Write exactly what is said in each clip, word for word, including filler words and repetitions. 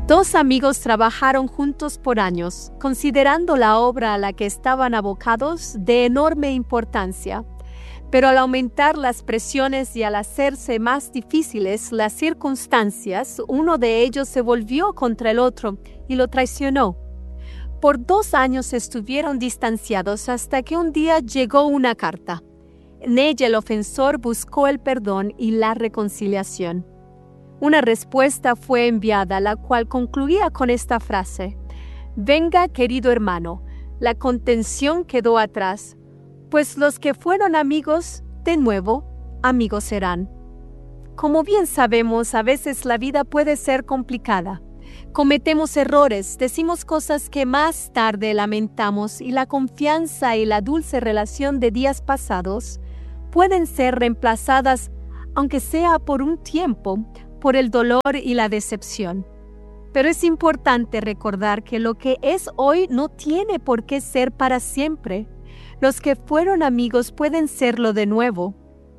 Dos amigos trabajaron juntos por años, considerando la obra a la que estaban abocados de enorme importancia. Pero al aumentar las presiones y al hacerse más difíciles las circunstancias, uno de ellos se volvió contra el otro y lo traicionó. Por dos años estuvieron distanciados hasta que un día llegó una carta. En ella el ofensor buscó el perdón y la reconciliación. Una respuesta fue enviada, la cual concluía con esta frase: «Venga, querido hermano, la contención quedó atrás, pues los que fueron amigos, de nuevo, amigos serán». Como bien sabemos, a veces la vida puede ser complicada. Cometemos errores, decimos cosas que más tarde lamentamos y la confianza y la dulce relación de días pasados pueden ser reemplazadas, aunque sea por un tiempo, por el dolor y la decepción. Pero es importante recordar que lo que es hoy no tiene por qué ser para siempre. Los que fueron amigos pueden serlo de nuevo.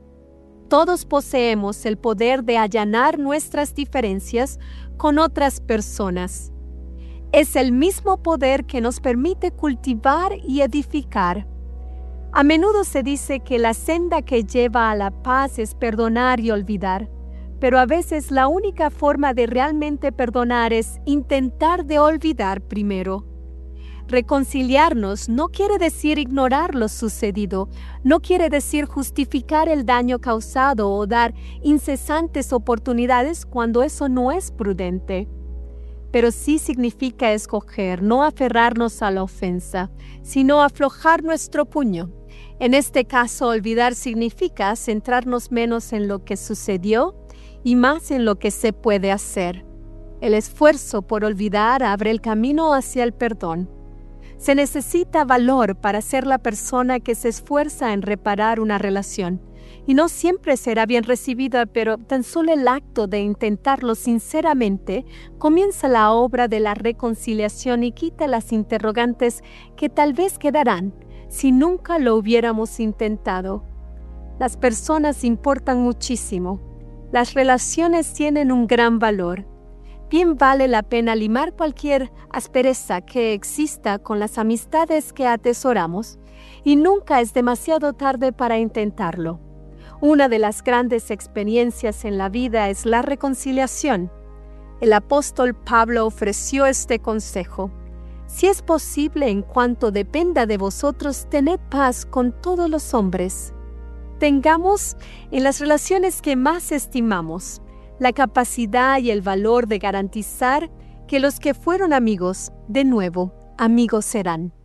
Todos poseemos el poder de allanar nuestras diferencias con otras personas. Es el mismo poder que nos permite cultivar y edificar. A menudo se dice que la senda que lleva a la paz es perdonar y olvidar, pero a veces la única forma de realmente perdonar es intentar de olvidar primero. Reconciliarnos no quiere decir ignorar lo sucedido, no quiere decir justificar el daño causado o dar incesantes oportunidades cuando eso no es prudente. Pero sí significa escoger no aferrarnos a la ofensa, sino aflojar nuestro puño. En este caso, olvidar significa centrarnos menos en lo que sucedió y más en lo que se puede hacer. El esfuerzo por olvidar abre el camino hacia el perdón. Se necesita valor para ser la persona que se esfuerza en reparar una relación, y no siempre será bien recibida, pero tan solo el acto de intentarlo sinceramente comienza la obra de la reconciliación y quita las interrogantes que tal vez quedarán si nunca lo hubiéramos intentado. Las personas importan muchísimo. Las relaciones tienen un gran valor. Bien vale la pena limar cualquier aspereza que exista con las amistades que atesoramos, y nunca es demasiado tarde para intentarlo. Una de las grandes experiencias en la vida es la reconciliación. El apóstol Pablo ofreció este consejo: si es posible, en cuanto dependa de vosotros, tened paz con todos los hombres. Tengamos en las relaciones que más estimamos la capacidad y el valor de garantizar que los que fueron amigos, de nuevo, amigos serán.